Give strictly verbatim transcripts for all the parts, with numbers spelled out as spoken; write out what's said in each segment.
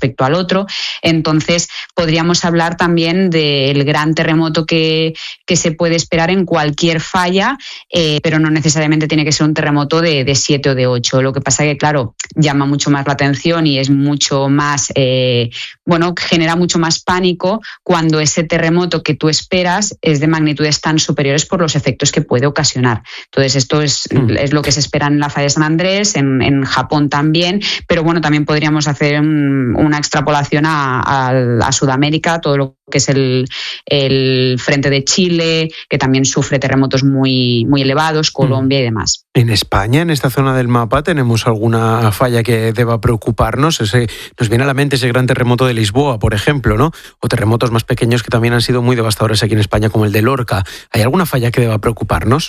respecto al otro. Entonces, podríamos hablar también del gran terremoto que, que se puede esperar en cualquier falla, eh, pero no necesariamente tiene que ser un terremoto de, de siete o de ocho. Lo que pasa es que, claro, llama mucho más la atención y es mucho más, eh, bueno, genera mucho más pánico cuando ese terremoto que tú esperas es de magnitudes tan superiores por los efectos que puede ocasionar. Entonces, esto es, mm. es lo que se espera en la falla de San Andrés, en, en Japón también, pero bueno, también podríamos hacer un, una extrapolación a, a, a Sudamérica, todo lo que es el, el frente de Chile, que también sufre terremotos muy, muy elevados, Colombia mm. y demás. En España, en esta zona del mapa, ¿tenemos alguna falla que deba preocuparnos? Ese, nos viene a la mente ese gran terremoto de Lisboa, por ejemplo, ¿no? O terremotos más pequeños que también han sido muy devastadores aquí en España, como el de Lorca. ¿Hay alguna falla que deba preocuparnos?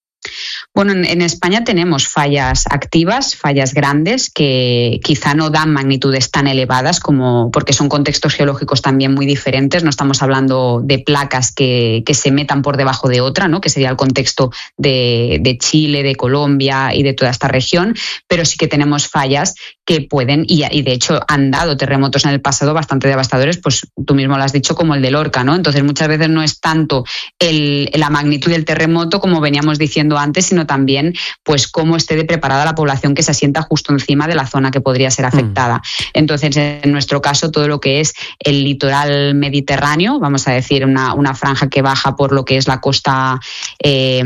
Bueno, en, en España tenemos fallas activas, fallas grandes, que quizá no dan magnitudes tan elevadas como porque son contextos geológicos también muy diferentes. No estamos hablando de placas que, que se metan por debajo de otra, ¿no? Que sería el contexto de, de Chile, de Colombia y de toda esta región, pero sí que tenemos fallas que pueden, y, y de hecho han dado terremotos en el pasado bastante devastadores, pues tú mismo lo has dicho, como el de Lorca, ¿no? Entonces muchas veces no es tanto el, la magnitud del terremoto, como veníamos diciendo antes, sino también pues cómo esté de preparada la población que se asienta justo encima de la zona que podría ser afectada. Mm. Entonces, en nuestro caso, todo lo que es el litoral mediterráneo, vamos a decir una, una franja que baja por lo que es la costa eh,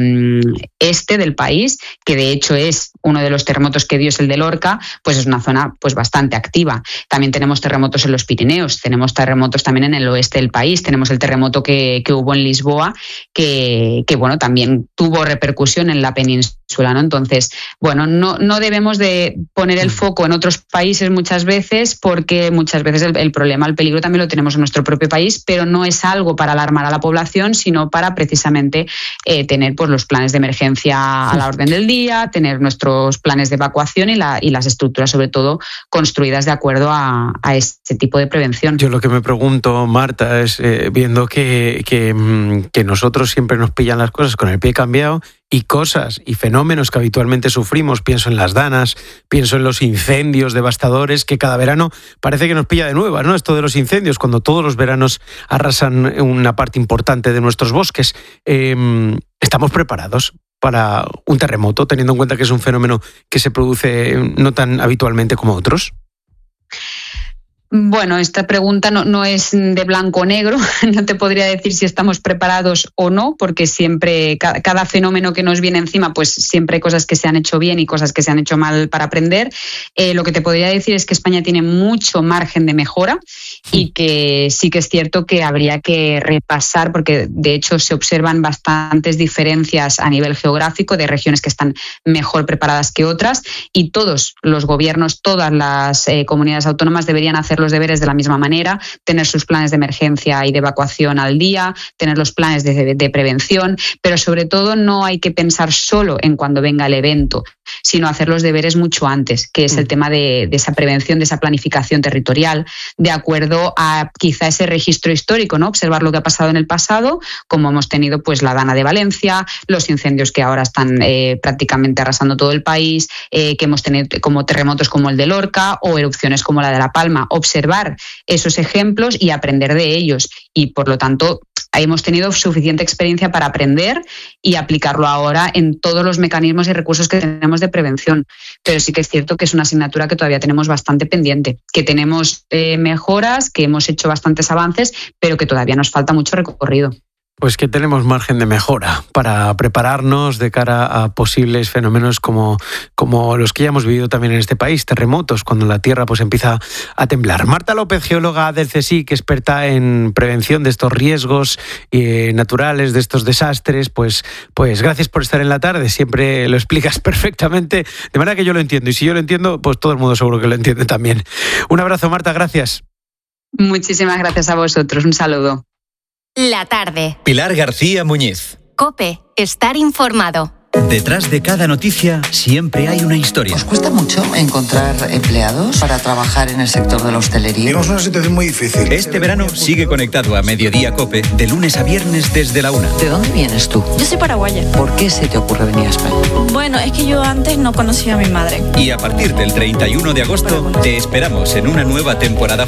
este del país, que de hecho es uno de los terremotos que dio es el de Lorca, pues es una zona pues bastante activa. También tenemos terremotos en los Pirineos, tenemos terremotos también en el oeste del país, tenemos el terremoto que, que hubo en Lisboa, que, que bueno, también tuvo repercusión en la península, ¿no? Entonces, bueno, no, no debemos de poner el foco en otros países muchas veces, porque muchas veces el, el problema, el peligro también lo tenemos en nuestro propio país, pero no es algo para alarmar a la población, sino para precisamente eh, tener pues los planes de emergencia a la orden del día, tener nuestros planes de evacuación y, la, y las estructuras, sobre todo, construidas de acuerdo a, a este tipo de prevención. Yo lo que me pregunto, Marta, es eh, viendo que, que, que nosotros siempre nos pillan las cosas con el pie cambiado, y cosas y fenómenos que habitualmente sufrimos, pienso en las danas, pienso en los incendios devastadores que cada verano parece que nos pilla de nuevas, ¿no? Esto de los incendios, cuando todos los veranos arrasan una parte importante de nuestros bosques. Eh, ¿Estamos preparados para un terremoto, teniendo en cuenta que es un fenómeno que se produce no tan habitualmente como otros? Bueno, esta pregunta no, no es de blanco o negro, no te podría decir si estamos preparados o no, porque siempre, cada, cada fenómeno que nos viene encima, pues siempre hay cosas que se han hecho bien y cosas que se han hecho mal para aprender. Eh, lo que te podría decir es que España tiene mucho margen de mejora y que sí que es cierto que habría que repasar, porque de hecho se observan bastantes diferencias a nivel geográfico de regiones que están mejor preparadas que otras, y todos los gobiernos, todas las eh, comunidades autónomas deberían hacer los deberes de la misma manera, tener sus planes de emergencia y de evacuación al día, tener los planes de, de, de prevención, pero sobre todo no hay que pensar solo en cuando venga el evento, sino hacer los deberes mucho antes, que es el tema de, de esa prevención, de esa planificación territorial, de acuerdo a quizá ese registro histórico, ¿no? Observar lo que ha pasado en el pasado, como hemos tenido pues la Dana de Valencia, los incendios que ahora están eh, prácticamente arrasando todo el país, eh, que hemos tenido como terremotos como el de Lorca o erupciones como la de La Palma. Observar esos ejemplos y aprender de ellos, y por lo tanto hemos tenido suficiente experiencia para aprender y aplicarlo ahora en todos los mecanismos y recursos que tenemos de prevención. Pero sí que es cierto que es una asignatura que todavía tenemos bastante pendiente, que tenemos eh, mejoras, que hemos hecho bastantes avances, pero que todavía nos falta mucho recorrido. Pues que tenemos margen de mejora para prepararnos de cara a posibles fenómenos como, como los que ya hemos vivido también en este país, terremotos, cuando la tierra pues empieza a temblar. Marta López, geóloga del CSIC, experta en prevención de estos riesgos eh, naturales, de estos desastres, pues, pues gracias por estar en la tarde, siempre lo explicas perfectamente, de manera que yo lo entiendo, y si yo lo entiendo, pues todo el mundo seguro que lo entiende también. Un abrazo, Marta, gracias. Muchísimas gracias a vosotros, un saludo. La tarde. Pilar García Muñiz. COPE. Estar informado. Detrás de cada noticia siempre hay una historia. ¿Os cuesta mucho encontrar empleados para trabajar en el sector de la hostelería? Tenemos una situación muy difícil. Este verano sigue conectado a Mediodía COPE de lunes a viernes desde la una. ¿De dónde vienes tú? Yo soy paraguaya. ¿Por qué se te ocurre venir a España? Bueno, es que yo antes no conocía a mi madre. Y a partir del treinta y uno de agosto te esperamos en una nueva temporada